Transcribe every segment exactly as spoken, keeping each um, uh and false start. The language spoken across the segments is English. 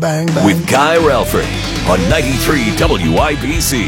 Bang, bang. With Guy Relford on ninety-three W I B C.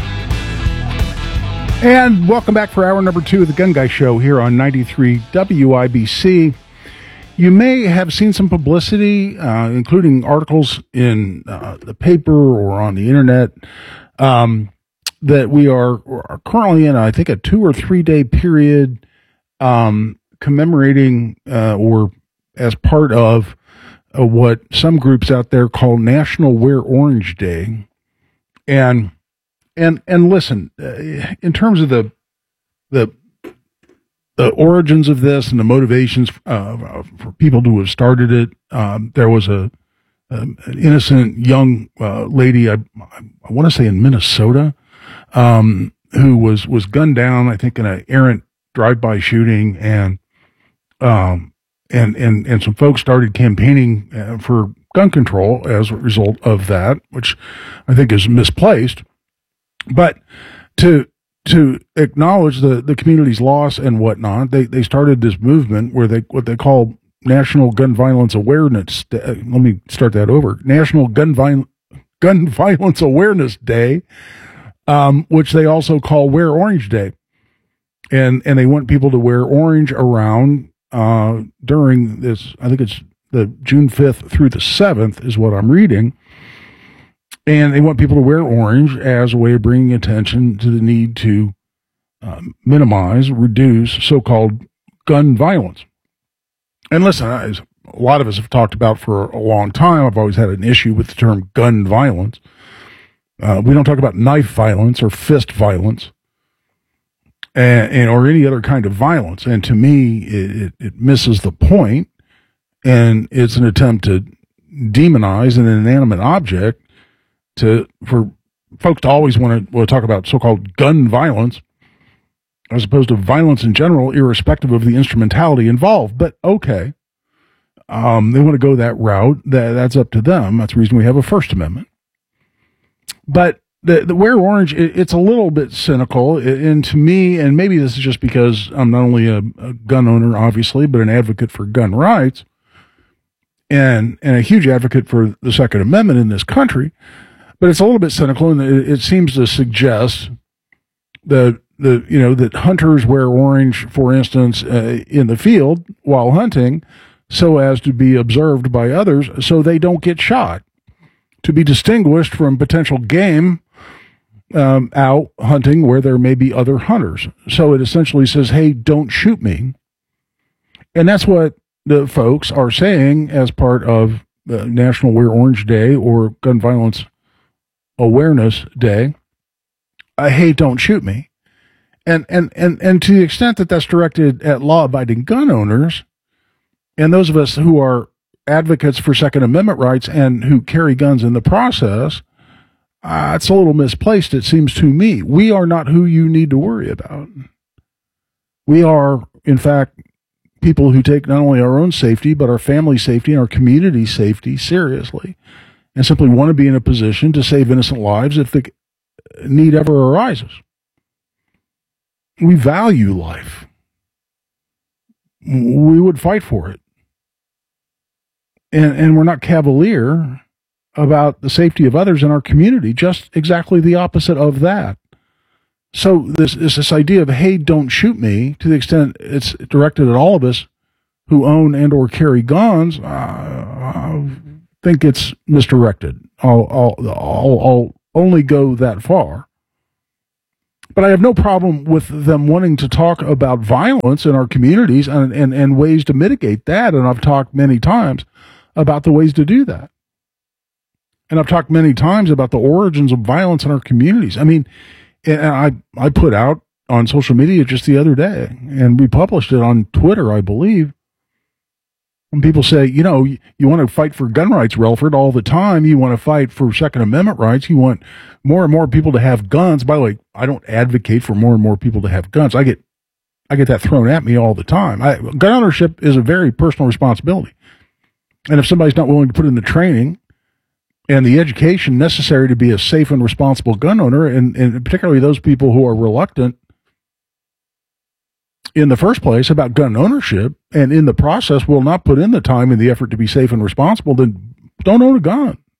And welcome back for hour number two of the Gun Guy Show here on ninety-three W I B C. You may have seen some publicity, uh, including articles in uh, the paper or on the internet, um, that we are, are currently in, I think, a two or three day period um, commemorating uh, or as part of uh, what some groups out there call National Wear Orange Day. And and and listen, uh, in terms of the the the origins of this and the motivations uh, for people to have started it, um, there was a, a an innocent young uh, lady, I, I want to say in Minnesota, um, who was was gunned down, I think, in an errant drive-by shooting, and um and and and some folks started campaigning uh, for gun control as a result of that, which I think is misplaced. But to to acknowledge the, the community's loss and whatnot, they, they started this movement where they what they call National Gun Violence Awareness Day. Let me start that over. National Gun Vi- Gun Violence Awareness Day, um, which they also call Wear Orange Day, and and they want people to wear orange around uh, during this. I think it's the June fifth through the seventh is what I'm reading. And they want people to wear orange as a way of bringing attention to the need to um, minimize, reduce so-called gun violence. And listen, I, a lot of us have talked about for a long time, I've always had an issue with the term gun violence. Uh, we don't talk about knife violence or fist violence and, and or any other kind of violence. And to me, it, it, it misses the point, and it's an attempt to demonize an inanimate object to for folks to always want to, want to talk about so-called gun violence as opposed to violence in general, irrespective of the instrumentality involved. But okay, um, they want to go that route. That that's up to them. That's the reason we have a First Amendment. But the the Wear Orange, it, it's a little bit cynical, and to me, and maybe this is just because I'm not only a, a gun owner, obviously, but an advocate for gun rights, and and a huge advocate for the Second Amendment in this country. But it's a little bit cynical, and it, it seems to suggest that the you know that hunters wear orange, for instance, uh, in the field while hunting, so as to be observed by others, so they don't get shot, to be distinguished from potential game um, out hunting where there may be other hunters. So it essentially says, "Hey, don't shoot me," and that's what the folks are saying as part of the National Wear Orange Day or Gun Violence Awareness Day. Uh, hey, don't shoot me. And, and, and, and to the extent that that's directed at law-abiding gun owners and those of us who are advocates for Second Amendment rights and who carry guns in the process, uh, it's a little misplaced, it seems to me. We are not who you need to worry about. We are, in fact, people who take not only our own safety, but our family safety and our community safety seriously, and simply want to be in a position to save innocent lives if the need ever arises. We value life. We would fight for it. And, and we're not cavalier about the safety of others in our community, just exactly the opposite of that. So this is this idea of, hey, don't shoot me, to the extent it's directed at all of us who own and or carry guns, uh, I think it's misdirected. I'll, I'll, I'll, I'll only go that far. But I have no problem with them wanting to talk about violence in our communities and, and, and ways to mitigate that. And I've talked many times about the ways to do that. And I've talked many times about the origins of violence in our communities. I mean, and I, I put out on social media just the other day, and we published it on Twitter, I believe. When people say, you know, you, you want to fight for gun rights, Relford, all the time. You want to fight for Second Amendment rights. You want more and more people to have guns. By the way, I don't advocate for more and more people to have guns. I get, I get that thrown at me all the time. I, gun ownership is a very personal responsibility. And if somebody's not willing to put in the training and the education necessary to be a safe and responsible gun owner, and, and particularly those people who are reluctant in the first place about gun ownership, and in the process will not put in the time and the effort to be safe and responsible, then don't own a gun.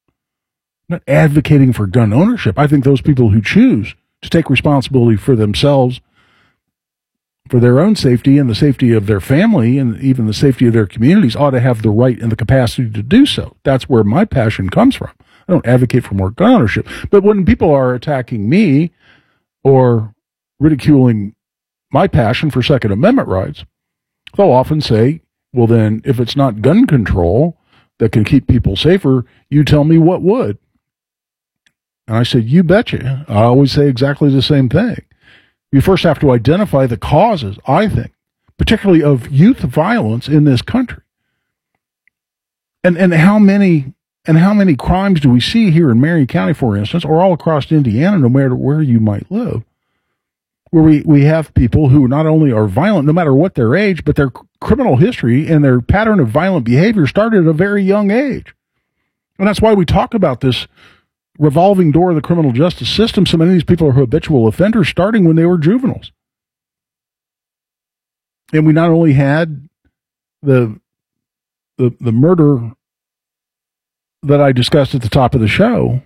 I'm not advocating for gun ownership. I think those people who choose to take responsibility for themselves, for their own safety and the safety of their family and even the safety of their communities ought to have the right and the capacity to do so. That's where my passion comes from. I don't advocate for more gun ownership. But when people are attacking me or ridiculing my passion for Second Amendment rights, they'll often say, well, then, if it's not gun control that can keep people safer, you tell me what would. And I said, you betcha. I always say exactly the same thing. You first have to identify the causes, I think, particularly of youth violence in this country. And and how many and how many crimes do we see here in Marion County, for instance, or all across Indiana, no matter where you might live, where we, we have people who not only are violent, no matter what their age, but their criminal history and their pattern of violent behavior started at a very young age. And that's why we talk about this revolving door of the criminal justice system. So many of these people are habitual offenders starting when they were juveniles. And we not only had the the the murder that I discussed at the top of the show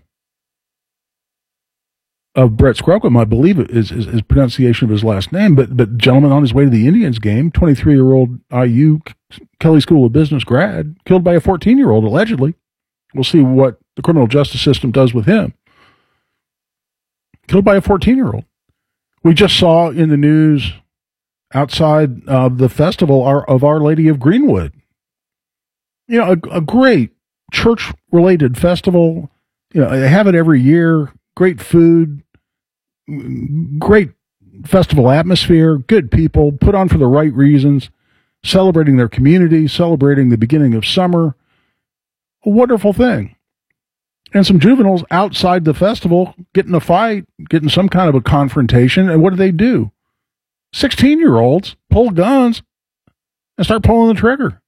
of Brett Scrocum, I believe it is, is, is pronunciation of his last name, but but gentleman on his way to the Indians game, twenty-three-year-old I U Kelly School of Business grad, killed by a fourteen-year-old, allegedly. We'll see what the criminal justice system does with him. Killed by a fourteen-year-old. We just saw in the news outside of the festival of Our Lady of Greenwood. You know, a, a great church-related festival. You know, they have it every year. Great food, great festival atmosphere, good people, put on for the right reasons, celebrating their community, celebrating the beginning of summer. A wonderful thing. And some juveniles outside the festival getting a fight, getting some kind of a confrontation, and what do they do? sixteen-year-olds pull guns and start pulling the trigger.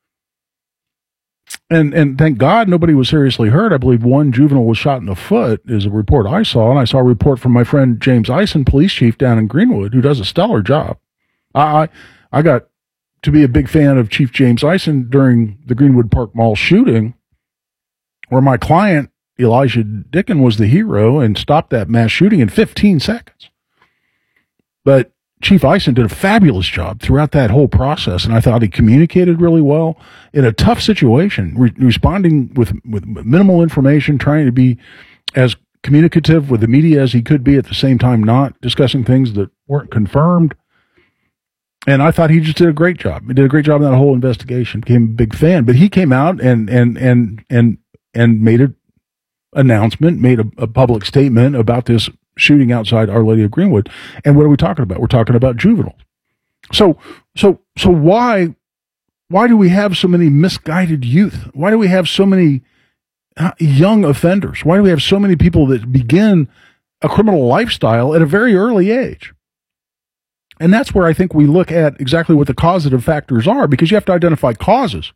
And and thank God nobody was seriously hurt. I believe one juvenile was shot in the foot, is a report I saw, and I saw a report from my friend James Eisen, police chief down in Greenwood, who does a stellar job. I I, I got to be a big fan of Chief James Eisen during the Greenwood Park Mall shooting, where my client, Elijah Dickin, was the hero and stopped that mass shooting in fifteen seconds. But Chief Eisen did a fabulous job throughout that whole process, and I thought he communicated really well in a tough situation, re- responding with, with minimal information, trying to be as communicative with the media as he could be, at the same time not discussing things that weren't confirmed. And I thought he just did a great job. He did a great job in that whole investigation. Became a big fan. But he came out and and and and and made an announcement, made a, a public statement about this shooting outside Our Lady of Greenwood. And what are we talking about? We're talking about juveniles. So, so, so why, why do we have so many misguided youth? Why do we have so many young offenders? Why do we have so many people that begin a criminal lifestyle at a very early age? And that's where I think we look at exactly what the causative factors are, because you have to identify causes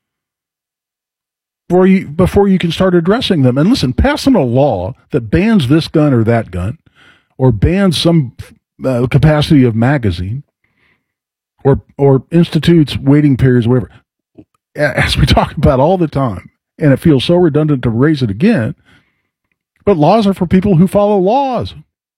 before you, before you can start addressing them. And listen, passing a law that bans this gun or that gun, or bans some uh, capacity of magazine, or or institutes waiting periods, whatever, as we talk about all the time, and it feels so redundant to raise it again, but laws are for people who follow laws.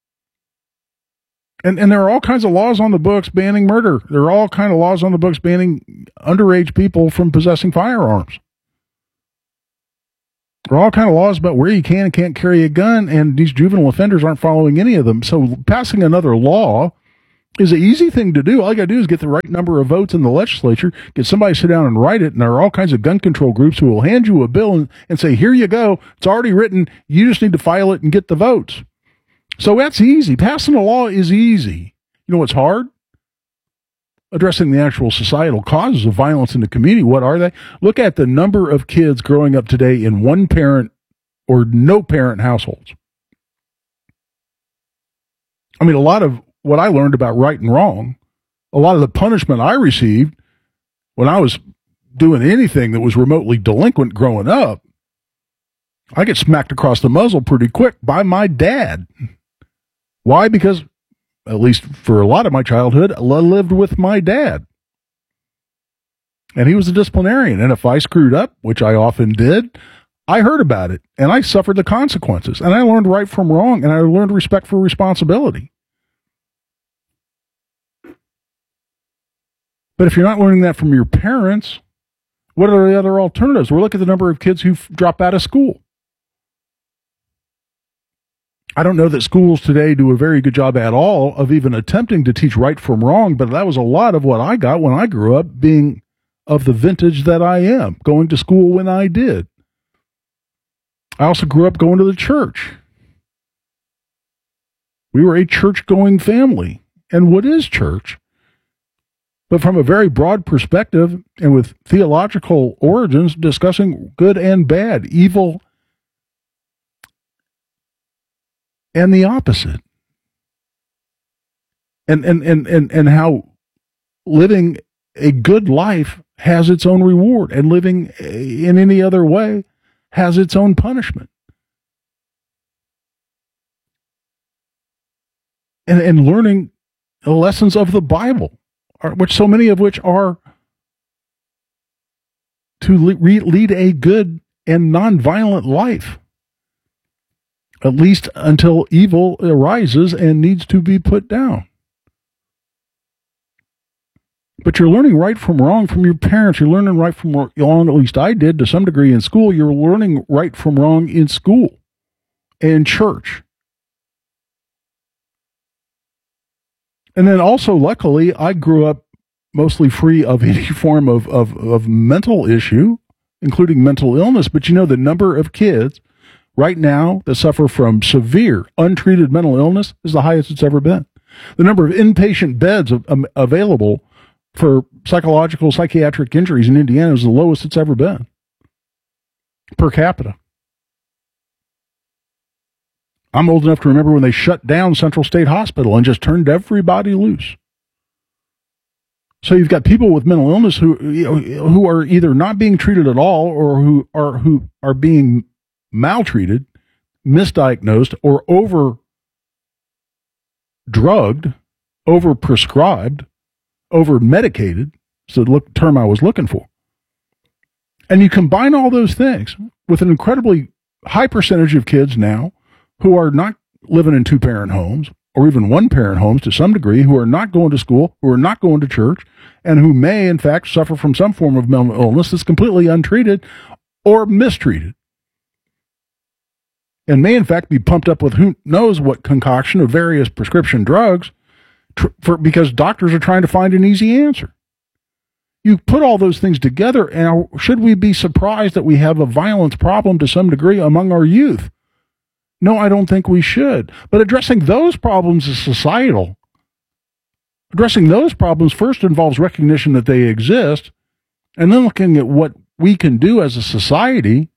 And and there are all kinds of laws on the books banning murder. There are all kinds of laws on the books banning underage people from possessing firearms. There are all kinds of laws about where you can and can't carry a gun, and these juvenile offenders aren't following any of them. So passing another law is an easy thing to do. All you got to do is get the right number of votes in the legislature, get somebody to sit down and write it, and there are all kinds of gun control groups who will hand you a bill and, and say, here you go, it's already written, you just need to file it and get the votes. So that's easy. Passing a law is easy. You know what's hard? Addressing the actual societal causes of violence in the community. What are they? Look at the number of kids growing up today in one parent or no parent households. I mean, a lot of what I learned about right and wrong, a lot of the punishment I received when I was doing anything that was remotely delinquent growing up, I get smacked across the muzzle pretty quick by my dad. Why? Because, at least for a lot of my childhood, I lived with my dad. And he was a disciplinarian. And if I screwed up, which I often did, I heard about it, and I suffered the consequences, and I learned right from wrong, and I learned respect for responsibility. But if you're not learning that from your parents, what are the other alternatives? We're looking at the number of kids who drop out of school. I don't know that schools today do a very good job at all of even attempting to teach right from wrong, but that was a lot of what I got when I grew up, being of the vintage that I am, going to school when I did. I also grew up going to the church. We were a church-going family. And what is church? But from a very broad perspective and with theological origins, discussing good and bad, evil and the opposite. And, and, and, and, and how living a good life has its own reward, and living in any other way has its own punishment. And, and learning the lessons of the Bible, which so many of which are to lead a good and nonviolent life, at least until evil arises and needs to be put down. But you're learning right from wrong from your parents. You're learning right from wrong, at least I did to some degree in school. You're learning right from wrong in school and church. And then also, luckily, I grew up mostly free of any form of, of, of mental issue, including mental illness. But you know, the number of kids right now that suffer from severe, untreated mental illness is the highest it's ever been. The number of inpatient beds of, um, available for psychological, psychiatric injuries in Indiana is the lowest it's ever been per capita. I'm old enough to remember when they shut down Central State Hospital and just turned everybody loose. So you've got people with mental illness who, you know, who are either not being treated at all, or who are who are being maltreated, misdiagnosed, or over drugged, over prescribed, over medicated. It's the look, term I was looking for. And you combine all those things with an incredibly high percentage of kids now who are not living in two-parent homes or even one-parent homes to some degree, who are not going to school, who are not going to church, and who may, in fact, suffer from some form of mental illness that's completely untreated or mistreated, and may, in fact, be pumped up with who knows what concoction of various prescription drugs tr- for, because doctors are trying to find an easy answer. You put all those things together, and should we be surprised that we have a violence problem to some degree among our youth? No, I don't think we should. But addressing those problems is societal. Addressing those problems first involves recognition that they exist, and then looking at what we can do as a society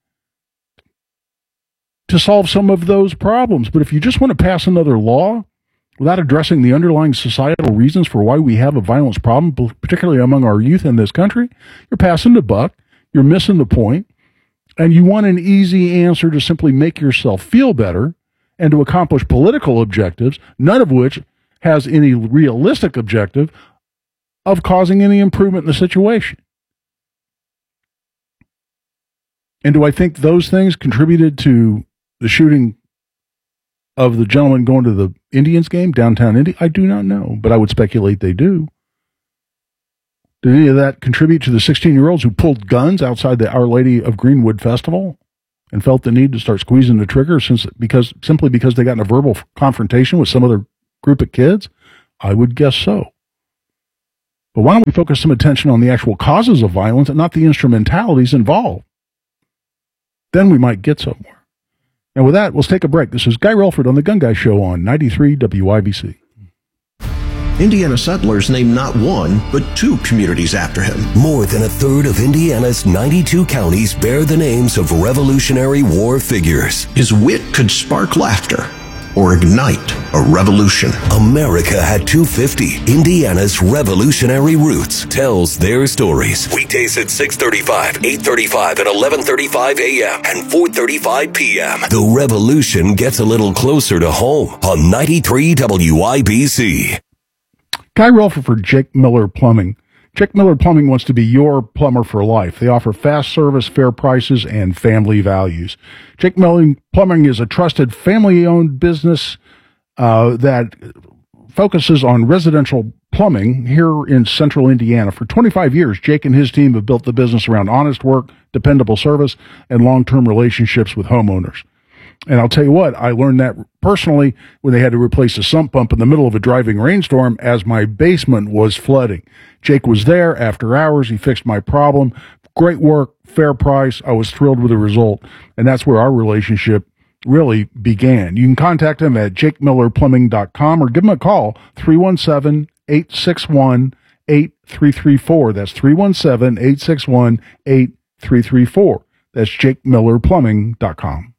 to solve some of those problems. But if you just want to pass another law without addressing the underlying societal reasons for why we have a violence problem, particularly among our youth in this country, you're passing the buck, you're missing the point, and you want an easy answer to simply make yourself feel better and to accomplish political objectives, none of which has any realistic objective of causing any improvement in the situation. And do I think those things contributed to the shooting of the gentleman going to the Indians game downtown Indy? I do not know, but I would speculate they do. Did any of that contribute to the sixteen-year-olds who pulled guns outside the Our Lady of Greenwood Festival and felt the need to start squeezing the trigger since because simply because they got in a verbal confrontation with some other group of kids? I would guess so. But why don't we focus some attention on the actual causes of violence and not the instrumentalities involved? Then we might get somewhere. And with that, let's take a break. This is Guy Relford on The Gun Guy Show on ninety-three W I B C. Indiana settlers named not one, but two communities after him. More than a third of Indiana's ninety-two counties bear the names of Revolutionary War figures. His wit could spark laughter or ignite a revolution. America had two fifty. Indiana's Revolutionary Roots tells their stories. Weekdays at six thirty-five, eight thirty-five, and eleven thirty-five a m and four thirty-five p m The revolution gets a little closer to home on ninety-three W I B C. Guy Relford for Jake Miller Plumbing. Jake Miller Plumbing wants to be your plumber for life. They offer fast service, fair prices, and family values. Jake Miller Plumbing is a trusted family-owned business uh, that focuses on residential plumbing here in central Indiana. For twenty-five years, Jake and his team have built the business around honest work, dependable service, and long-term relationships with homeowners. And I'll tell you what, I learned that personally when they had to replace a sump pump in the middle of a driving rainstorm as my basement was flooding. Jake was there after hours. He fixed my problem. Great work, fair price. I was thrilled with the result. And that's where our relationship really began. You can contact him at jake miller plumbing dot com or give him a call, three one seven, eight six one, eight three three four. That's three one seven, eight six one, eight three three four. That's jake miller plumbing dot com.